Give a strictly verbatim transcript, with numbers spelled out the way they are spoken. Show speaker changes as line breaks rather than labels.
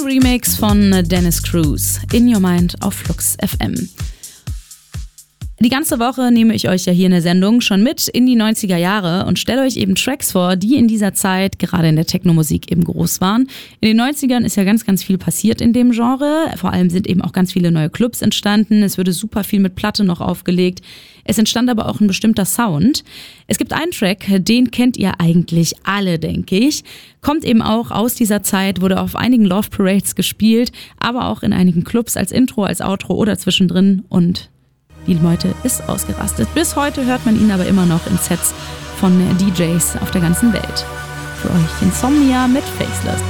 Remix von Dennis Cruz, In Your Mind auf Flux F M. Die ganze Woche nehme ich euch ja hier in der Sendung schon mit in die neunziger Jahre und stelle euch eben Tracks vor, die in dieser Zeit gerade in der Techno-Musik eben groß waren. In den neunzigern ist ja ganz, ganz viel passiert in dem Genre. Vor allem sind eben auch ganz viele neue Clubs entstanden. Es wurde super viel mit Platte noch aufgelegt. Es entstand aber auch ein bestimmter Sound. Es gibt einen Track, den kennt ihr eigentlich alle, denke ich. Kommt eben auch aus dieser Zeit, wurde auf einigen Love Parades gespielt, aber auch in einigen Clubs als Intro, als Outro oder zwischendrin, und die Meute ist ausgerastet. Bis heute hört man ihn aber immer noch in Sets von D Js auf der ganzen Welt. Für euch Insomnia mit Faceless.